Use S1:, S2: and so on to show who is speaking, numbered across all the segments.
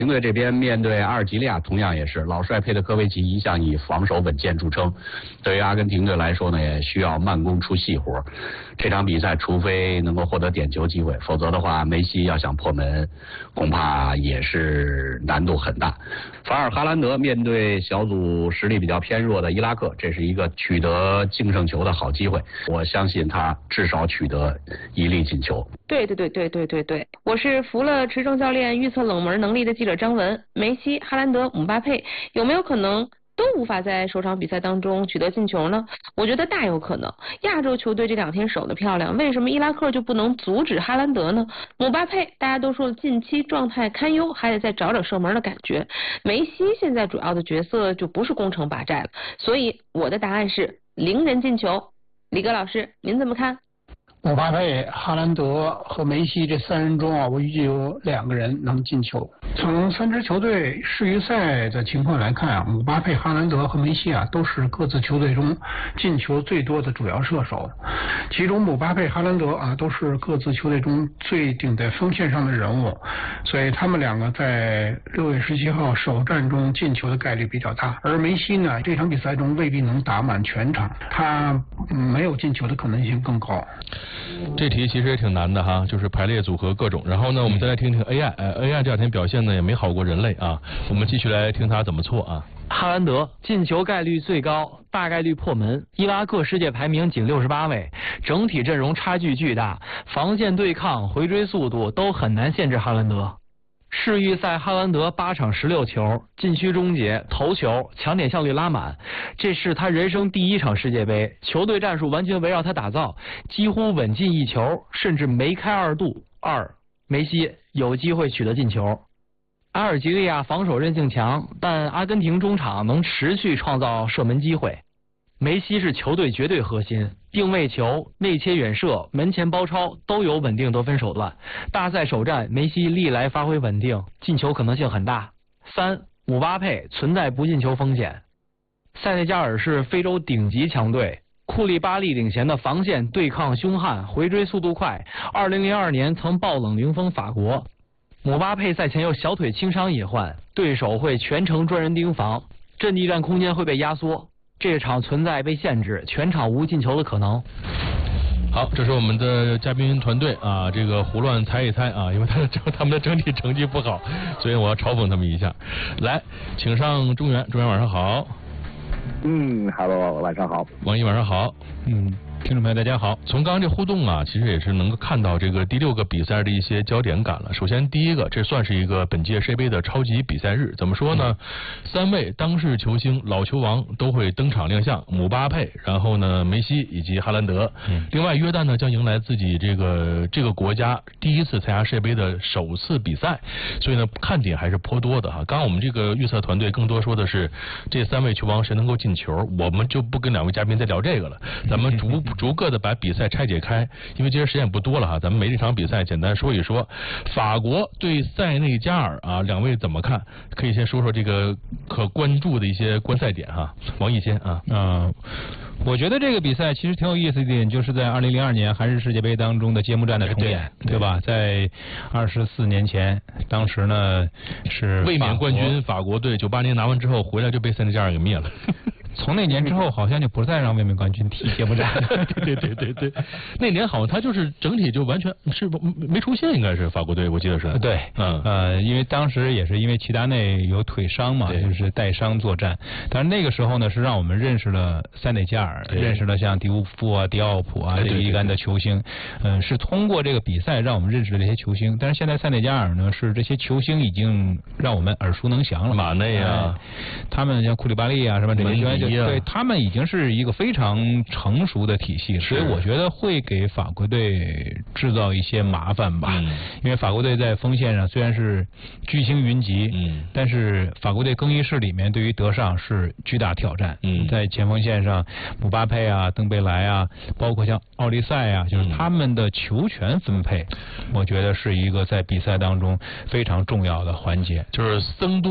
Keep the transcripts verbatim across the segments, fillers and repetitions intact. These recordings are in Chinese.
S1: 廷队这边面对阿尔及利亚，同样也是老帅佩德科维奇一向以防守稳健著称。对于阿根廷队来说呢，也需要慢工出细活。这场比赛除非能够获得点球机会，否则的话，梅西要想破门，恐怕也是难度很大。法尔哈兰德面对小组实力比较偏弱的伊拉克，这是一个取得净胜球的好机会。我相信他至少取得一粒进球。
S2: 对对对对对对对，我是服了持正教练预测冷门能力的记者张文。梅西、哈兰德、姆巴佩有没有可能都无法在首场比赛当中取得进球呢？我觉得大有可能。亚洲球队这两天守得漂亮，为什么伊拉克就不能阻止哈兰德呢？姆巴佩大家都说近期状态堪忧，还得再找找射门的感觉。梅西现在主要的角色就不是攻城拔寨了，所以我的答案是零人进球。李哥老师，您怎么看？
S3: 姆巴佩、哈兰德和梅西这三人中啊，我预计有两个人能进球。从三支球队世预赛的情况来看啊，姆巴佩、哈兰德和梅西啊都是各自球队中进球最多的主要射手。其中姆巴佩、哈兰德啊都是各自球队中最顶在锋线上的人物，所以他们两个在六月十七号首战中进球的概率比较大。而梅西呢，这场比赛中未必能打满全场，他没有进球的可能性更高。
S4: 这题其实也挺难的哈，就是排列组合各种。然后呢，我们再来听听 A I， 呃 A I 这两天表现呢也没好过人类啊。我们继续来听他怎么错啊。
S5: 哈兰德进球概率最高，大概率破门。伊拉克世界排名仅六十八位，整体阵容差距巨大，防线对抗、回追速度都很难限制哈兰德。世预赛哈兰德八场十六球，禁区终结、头球、抢点效率拉满，这是他人生第一场世界杯，球队战术完全围绕他打造，几乎稳进一球，甚至梅开二度。二，梅西有机会取得进球。阿尔及利亚防守韧性强，但阿根廷中场能持续创造射门机会。梅西是球队绝对核心，定位球、内切远射、门前包抄都有稳定得分手段。大赛首战，梅西历来发挥稳定，进球可能性很大。三，姆巴佩存在不进球风险。塞内加尔是非洲顶级强队，库利巴利领衔的防线对抗凶悍，回追速度快。二零零二年曾爆冷零封法国。姆巴佩赛前有小腿轻伤隐患，对手会全程专人盯防，阵地战空间会被压缩。这场存在被限制，全场无进球的可能。
S4: 好，这是我们的嘉宾团队啊，这个胡乱猜一猜啊，因为他的整他们的整体成绩不好，所以我要嘲讽他们一下。来，请上中原，中原晚上好。
S6: 嗯 ，Hello， 晚上好。
S4: 王毅晚上好。
S7: 嗯。听众朋友大家好，
S4: 从刚刚这互动啊，其实也是能够看到这个第六个比赛的一些焦点感了。首先第一个，这算是一个本届世界杯的超级比赛日，怎么说呢？三位当世球星、老球王都会登场亮相，姆巴佩，然后呢梅西以及哈兰德。嗯、另外，约旦呢将迎来自己这个这个国家第一次参加世界杯的首次比赛，所以呢看点还是颇多的哈。刚刚我们这个预测团队更多说的是这三位球王谁能够进球，我们就不跟两位嘉宾再聊这个了，咱们逐逐个的把比赛拆解开，因为今天时间也不多了哈，咱们每这场比赛简单说一说。法国对塞内加尔啊，两位怎么看？可以先说说这个可关注的一些观赛点哈。王毅先啊，
S7: 嗯、呃，我觉得这个比赛其实挺有意思的一点，就是在二零零二年韩日世界杯当中的揭幕战的重演，对, 对吧？在二十四年前，当时呢是
S4: 卫冕冠军法国队，九八年拿完之后回来就被塞内加尔给灭了。
S7: 从那年之后，好像就不再让卫冕冠军踢揭幕战。
S4: 对对对对，那年好像他就是整体就完全是没出现，应该是法国队，我记得是。
S7: 对，嗯呃，因为当时也是因为齐达内有腿伤嘛，就是带伤作战。但是那个时候呢，是让我们认识了塞内加尔，认识了像迪乌夫啊、迪奥普啊这一干的球星。嗯、呃，是通过这个比赛让我们认识了这些球星。但是现在塞内加尔呢，是这些球星已经让我们耳熟能详了。
S4: 马内啊、
S7: 哎，他们像库里巴利啊什么这些球员。对，他们已经是一个非常成熟的体系，所以我觉得会给法国队制造一些麻烦吧。嗯、因为法国队在锋线上虽然是巨星云集，嗯，但是法国队更衣室里面对于德尚是巨大挑战。嗯，在前锋线上，姆巴佩啊、登贝莱啊，包括像奥利赛啊，就是他们的球权分配，嗯、我觉得是一个在比赛当中非常重要的环节。
S4: 就是僧多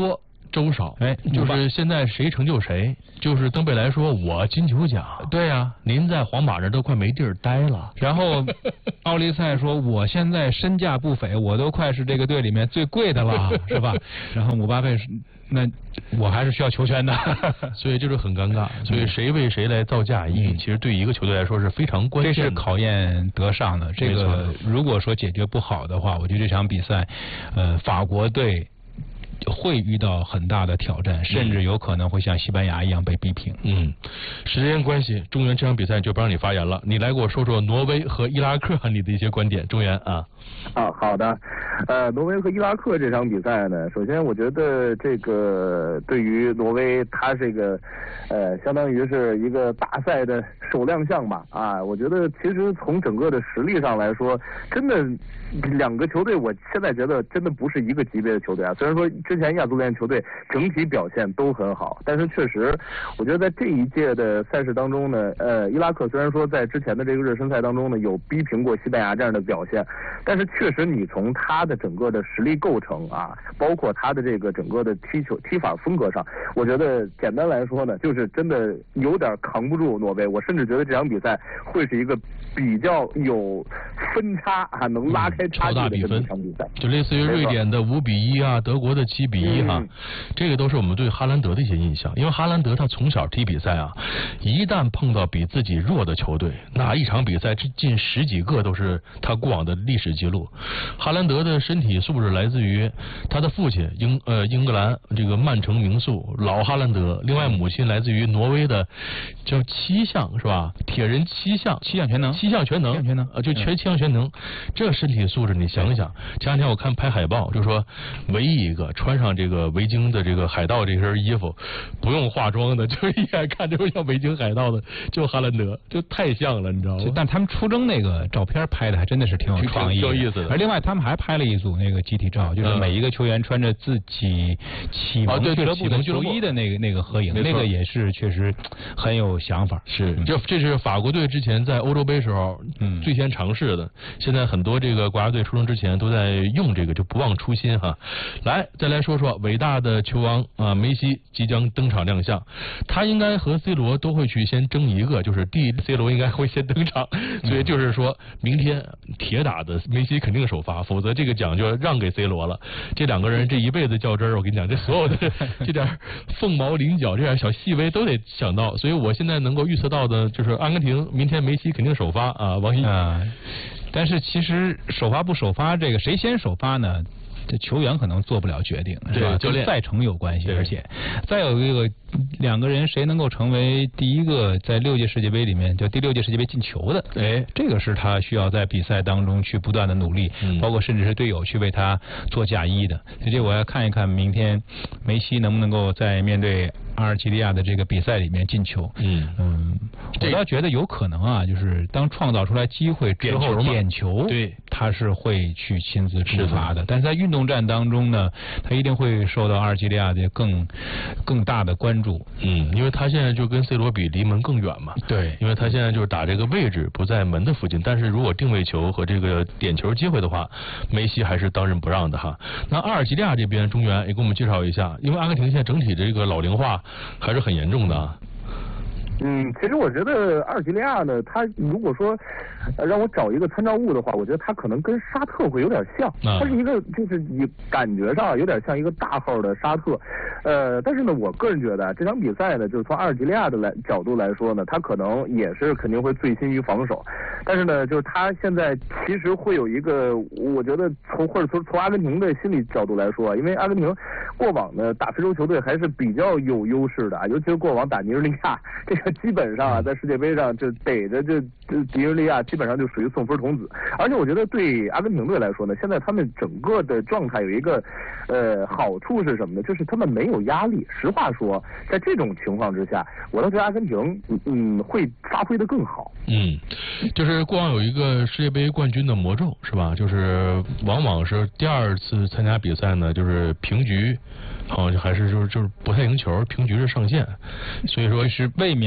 S4: 周少，哎，就是现在谁成就谁，就是登贝莱说我金球奖，
S7: 对呀、啊，
S4: 您在皇马这都快没地儿待了。
S7: 然后奥利赛说我现在身价不菲，我都快是这个队里面最贵的了，是吧？然后姆巴佩那我还是需要球权的，
S4: 所以就是很尴尬。所以谁为谁来造价衣，嗯、其实对一个球队来说是非常关键的。
S7: 这是考验德尚的。这个如果说解决不好的话，我觉得这场比赛，呃，法国队会遇到很大的挑战，甚至有可能会像西班牙一样被逼平。
S4: 嗯，时间关系，中原这场比赛就不让你发言了，你来给我说说挪威和伊拉克你的一些观点，中原啊。
S6: 啊，好的，呃，挪威和伊拉克这场比赛呢，首先我觉得这个对于挪威，它这个呃，相当于是一个大赛的首亮相吧，啊，我觉得其实从整个的实力上来说，真的两个球队，我现在觉得真的不是一个级别的球队啊。虽然说之前亚足联球队整体表现都很好，但是确实，我觉得在这一届的赛事当中呢，呃，伊拉克虽然说在之前的这个热身赛当中呢，有逼平过西班牙这样的表现，但是确实你从他的整个的实力构成啊，包括他的这个整个的踢球踢法风格上，我觉得简单来说呢，就是真的有点扛不住挪威。我甚至觉得这场比赛会是一个比较有分差啊，能拉开差距的这场比赛，
S4: 就类似于瑞典的五比一啊，德国的七比一哈、啊嗯，这个都是我们对哈兰德的一些印象。因为哈兰德他从小踢比赛啊，一旦碰到比自己弱的球队，那一场比赛进十几个都是他过往的历史记录。哈兰德的身体素质来自于他的父亲英呃英格兰这个曼城名宿老哈兰德，另外母亲来自于挪威的叫七项是吧？铁人七项
S7: 七项全能
S4: 七项全能
S7: 全能
S4: 呃就全七项全能，这身体素质你想想，前两天我看拍海报就说唯一一个穿上这个维京的这个海盗这身衣服不用化妆的，就一眼看就像维京海盗的，就哈兰德，就太像了，你知道吗？
S7: 但他们出征那个照片拍的还真的是挺有创意的，
S4: 挺有意思的。
S7: 而另外他们还拍了一组那个集体照，就是每一个球员穿着自己启蒙俱乐部的球衣的那个那个合影，那个也是确实很有想法。
S4: 是，这这是法国队之前在欧洲杯时候最先尝试的，现在很多这个国家队出征之前都在用这个，就不忘初心哈。来，再来说说伟大的球王啊，梅西即将登场亮相，他应该和 C 罗都会去先争一个，就是第 C 罗应该会先登场，所以就是说明天铁打的梅西肯定首发，否则这个奖就要让给 C 罗了。这两个人这一辈子较真儿，我跟你讲，这所有的这点凤毛麟角这点小细微都得想到，所以我现在能够预测到的就是阿根廷明天梅西肯定首发啊，王鑫
S7: 啊。但是其实首发不首发，这个谁先首发呢？这球员可能做不了决定，是吧？跟赛程有关系，而且再有一个两个人谁能够成为第一个在六届世界杯里面就第六届世界杯进球的，哎，这个是他需要在比赛当中去不断的努力，嗯、包括甚至是队友去为他做嫁衣的。所以我要看一看明天梅西能不能够在面对阿尔及利亚的这个比赛里面进球。嗯嗯，我倒觉得有可能啊，就是当创造出来机会之后，点球，对，他是会去亲自出发的。但是在运动战当中呢，他一定会受到阿尔及利亚的更更大的关注。
S4: 嗯，因为他现在就跟 C 罗比离门更远嘛。
S7: 对，
S4: 因为他现在就是打这个位置不在门的附近，但是如果定位球和这个点球机会的话，梅西还是当仁不让的哈。那阿尔及利亚这边中原也给我们介绍一下，因为阿根廷现在整体这个老龄化还是很严重的啊。
S6: 嗯，其实我觉得阿尔及利亚呢，他如果说、呃、让我找一个参照物的话，我觉得他可能跟沙特会有点像，它、啊、是一个就是你感觉上有点像一个大号的沙特，呃，但是呢，我个人觉得这场比赛呢，就是从阿尔及利亚的来角度来说呢，他可能也是肯定会醉心于防守，但是呢，就是他现在其实会有一个，我觉得从或者从从阿根廷的心理角度来说，因为阿根廷过往呢打非洲球队还是比较有优势的，尤其是过往打尼日利亚这个。基本上啊，在世界杯上就逮着这这尼日利亚基本上就属于送分童子，而且我觉得对阿根廷队来说呢，现在他们整个的状态有一个呃好处是什么呢？就是他们没有压力。实话说，在这种情况之下，我倒觉得阿根廷嗯会发挥的更好。
S4: 嗯，就是过往有一个世界杯冠军的魔咒是吧？就是往往是第二次参加比赛呢，就是平局，好像还是就是就是不太赢球，平局是上限，所以说
S7: 是卫冕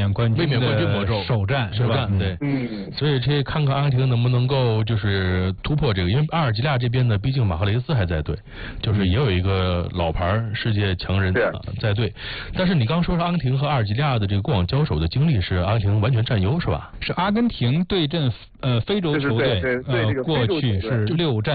S7: 冕冠军
S4: 卫冕冠军魔咒
S7: 首战是吧？
S4: 对，
S6: 嗯，
S4: 所以这看看阿根廷能不能够就是突破这个，因为阿尔及利亚这边呢，毕竟马赫雷斯还在队，就是也有一个老牌世界强人、啊、在队。但是你刚说是阿根廷和阿尔及利亚的这个过往交手的经历是阿根廷完全占优是吧？
S7: 是阿根廷对阵呃非洲球队，呃过去是六战。